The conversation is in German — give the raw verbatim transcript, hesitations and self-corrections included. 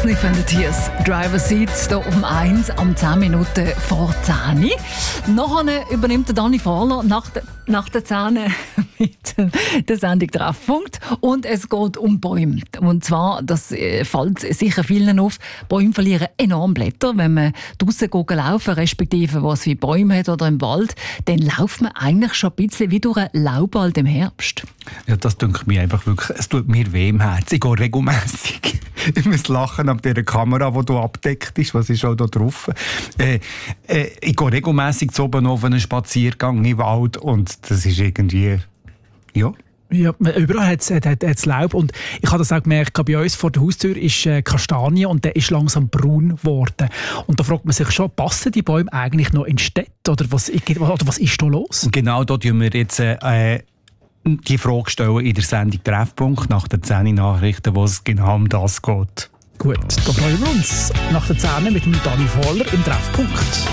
Sniff and the Tears. Driver Seat hier um eins, am zehn Minuten vor zehn. Nachher übernimmt der Dani Fahler nach, de, nach der zehn mit der Sendung Treffpunkt. Und es geht um Bäume. Und zwar, das fällt sicher vielen auf, Bäume verlieren enorm Blätter. Wenn man draussen laufen, respektive was wie Bäume hat oder im Wald, dann läuft man eigentlich schon ein bisschen wie durch einen Laubwald im Herbst. Ja, das denke mir einfach wirklich, es tut mir weh im Herzen. Ich gehe regelmässig. Ich muss lachen ab dieser Kamera, die du abdeckt ist. Was ist auch da drauf? Äh, äh, ich gehe regelmässig zu oben auf einen Spaziergang im Wald und das ist irgendwie, ja. Ja, überall hat es Laub und ich habe das auch gemerkt, bei uns vor der Haustür ist äh, Kastanie und der ist langsam braun geworden. Und da fragt man sich schon, passen die Bäume eigentlich noch in Städte oder was, oder was ist da los? Genau, da tun wir jetzt äh, die Frage stellen in der Sendung Treffpunkt nach den zehn Nachrichten, wo es genau um das geht. Gut, da freuen wir uns nach der zehn mit dem Dani Fahler im Treffpunkt.